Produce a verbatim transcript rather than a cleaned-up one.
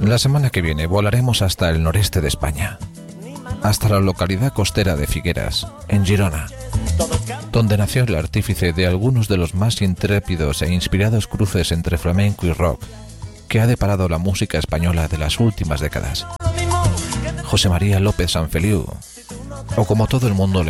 La semana que viene volaremos hasta el noreste de España, hasta la localidad costera de Figueras, en Girona, donde nació el artífice de algunos de los más intrépidos e inspirados cruces entre flamenco y rock que ha deparado la música española de las últimas décadas. José María López Sanfeliu, o como todo el mundo le